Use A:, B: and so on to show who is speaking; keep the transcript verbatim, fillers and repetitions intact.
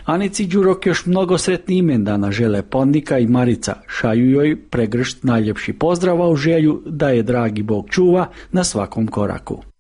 A: Anici Đurok još mnogo sretni imendana žele Pondika i Marica, šaju joj pregršt najljepši pozdrava u želju da je dragi Bog čuva na svakom koraku.